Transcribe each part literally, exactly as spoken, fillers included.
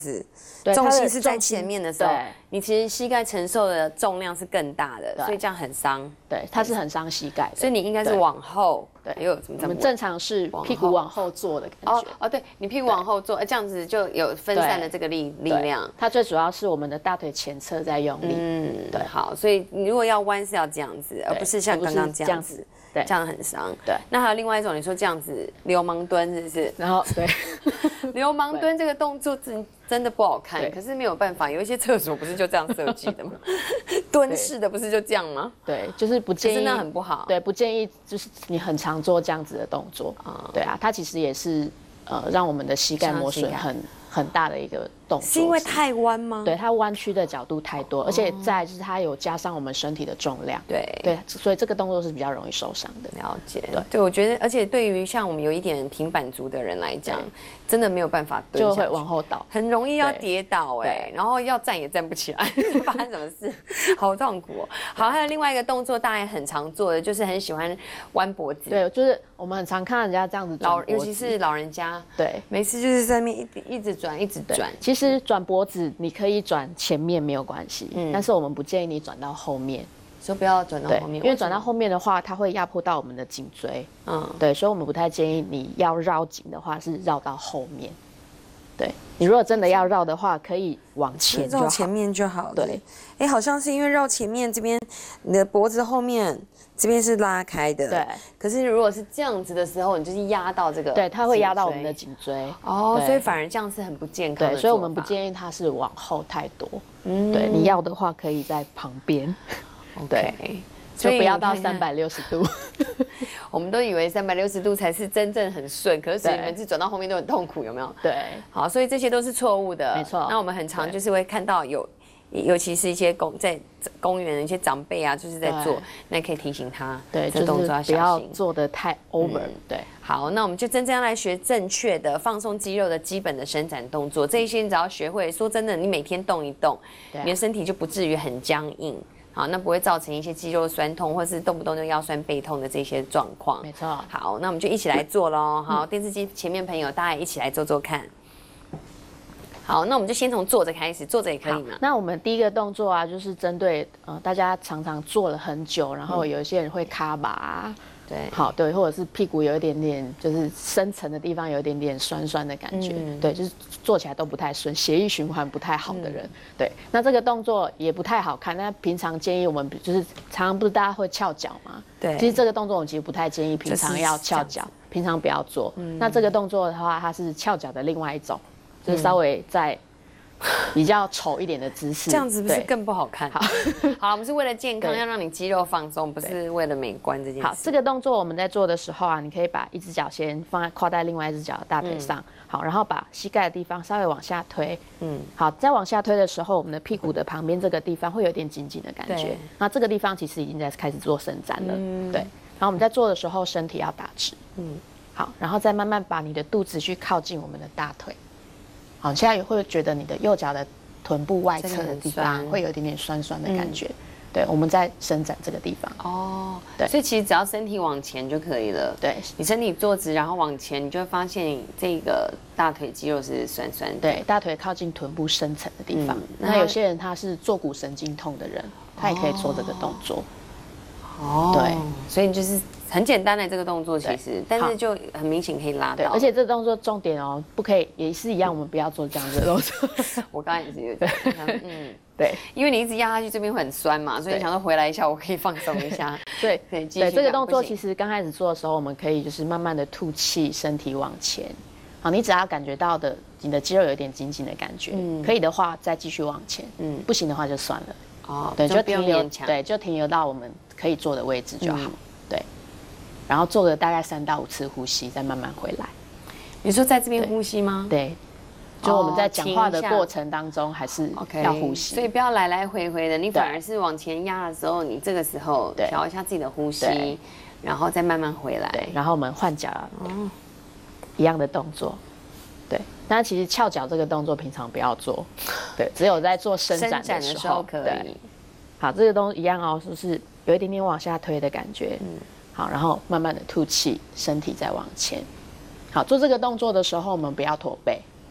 子，重心是在前面的时候，你其实膝盖承受的重量是更大的，所以这样很伤。 对，它是很伤膝盖的， 所以你应该是往后。对，还有怎么？ 我们正常是屁股往后坐的感觉。 哦哦，对，你屁股往后坐，这样子就有分散的这个力力量。 它最主要是我们的大腿前侧在用力。嗯， 对，好，所以你如果要弯是要这样子，而不是像刚刚这样子。 对， 这样很伤。 对， 那还有另外一种，你说这样子流氓蹲是不是？ 然后对， 流氓蹲这个动作真真的不好看，可是没有办法，有一些厕所不是就这样设计的吗？蹲式的不是就这样吗？ 对，就是不建议， 真的很不好。 对，不建议就是你很常做这样子的动作。啊，对啊，它其实也是呃让我们的膝盖磨损很很大的一个动作。 是因为太弯吗？ 对，它弯曲的角度太多，而且再就是它有加上我们身体的重量。 对对，所以这个动作是比较容易受伤的。 了解。对，对我觉得，而且对于像我们有一点平板足的人来讲，真的没有办法蹲下去， 就会往后倒， 很容易要跌倒哎，然后要站也站不起来，发生什么事？好痛苦哦。好，还有另外一个动作，大家也很常做的，就是很喜欢弯脖子。 对，就是我们很常看到人家这样子转脖子， 尤其是老人家， 对， 每次就是在那边一一直转，一直转。 其实转脖子你可以转前面没有关系，嗯，但是我们不建议你转到后面。 说不要转到后面， 因为转到后面的话，它会压迫到我们的颈椎。嗯，对，所以我们不太建议你要绕颈的话是绕到后面。对，你如果真的要绕的话，可以往前就好， 绕前面就好。 对， 哎，好像是因为绕前面这边，你的脖子后面这边是拉开的。 对， 可是如果是这样子的时候，你就是压到这个， 对，它会压到我们的颈椎。 哦，所以反而这样是很不健康的。 对，所以我们不建议它是往后太多。嗯，对，你要的话可以在旁边。对。就不要到三百六十度， 我们都以为三百六十度才是真正很顺，可是每次转到后面都很痛苦，有没有？ 对， 好，所以这些都是错误的， 没错。 那我们很常就是会看到有，尤其是一些公在公园的一些长辈啊，就是在做，那可以提醒他， 对，这动作要小心，不要做的太 over。对， 好，那我们就真正要来学正确的放松肌肉的基本的伸展动作，这一些你只要学会，说真的，你每天动一动，你的身体就不至于很僵硬。好，那不会造成一些肌肉酸痛，或是动不动就腰酸背痛的这些状况。 没错。 好，那我们就一起来做咯。好，电视机前面朋友，大家也一起来做做看。好，那我们就先从坐着开始，坐着也可以嘛。 那我们第一个动作啊，就是针对呃大家常常坐了很久，然后有一些人会卡把。对，好，对，或者是屁股有一点点，就是深层的地方有一点点酸酸的感觉，嗯、对，就是做起来都不太顺，血液循环不太好的人，嗯、对，那这个动作也不太好看。那平常建议我们就是常常不是大家会翘脚吗？对，其实这个动作我们其实不太建议平常要翘脚，平常不要做。嗯、那这个动作的话，它是翘脚的另外一种，就是稍微在。比较丑一点的姿势， 这样子不是更不好看？好，好，我们是为了健康，要让你肌肉放松，不是为了美观这件事。 好，这个动作我们在做的时候啊，你可以把一只脚先放在跨在另外一只脚的大腿上，嗯、好，然后把膝盖的地方稍微往下推，嗯，好，在往下推的时候，我们的屁股的旁边这个地方会有点紧紧的感觉，那这个地方其实已经在开始做伸展了，嗯、对。然后我们在做的时候，身体要打直，嗯，好，然后再慢慢把你的肚子去靠近我们的大腿。好，现在也会觉得你的右脚的臀部外侧的地方会有一点点酸酸的感觉。嗯、对，我们在伸展这个地方。哦， 对，所以其实只要身体往前就可以了。 对， 你身体坐直，然后往前，你就会发现你这个大腿肌肉是酸酸的。 对，大腿靠近臀部深层的地方。嗯、那有些人他是坐骨神经痛的人，他也可以做这个动作。 哦，对，所以你就是很简单的这个动作，其实，但是就很明显可以拉到。 而且这个动作重点哦，不可以也是一样，我们不要做这样子的动作。 我刚才也是有点，嗯，对，因为你一直压下去，这边会很酸嘛，所以想说回来一下，我可以放松一下。 对，对，对，这个动作其实刚开始做的时候，我们可以就是慢慢的吐气，身体往前。好，你只要感觉到的，你的肌肉有点紧紧的感觉，嗯，可以的话再继续往前，嗯，不行的话就算了。哦，对，就停留，对，就停留到我们可以做的位置就好。嗯、对，然后做个大概三到五次呼吸，再慢慢回来。 你说在这边呼吸吗？ 对，就我们在讲话的过程当中，还是要呼吸。 所以不要来来回回的，你反而是往前压的时候，你这个时候调一下自己的呼吸，然后再慢慢回来。 对，然后我们换脚，哦，一样的动作。对，但其实翘脚这个动作平常不要做，对，只有在做伸展的时候可以。好，这个东西一样哦，就是有一点点往下推的感觉，嗯，好，然后慢慢的吐气，身体再往前。好，做这个动作的时候，我们不要驼背，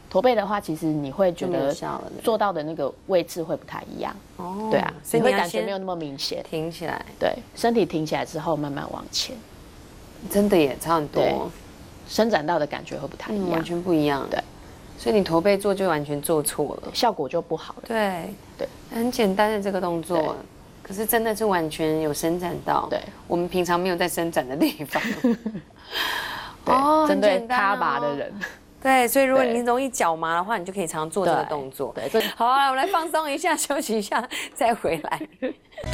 驼背的话，其实你会觉得做到的那个位置会不太一样。哦，对啊，所以你会感觉没有那么明显。 挺起来， 对，身体挺起来之后慢慢往前， 真的也差很多， 伸展到的感觉会不太一样， 完全不一样。 对， 所以你驼背做就完全做错了， 效果就不好了。 对对， 很简单的这个动作。可是真的是完全有伸展到，对，我们平常没有在伸展的地方。 哦，针对卡拔的人， 对，所以如果你容易脚麻的话，你就可以常做这个动作。对，好啊，我们来放松一下，休息一下，再回来。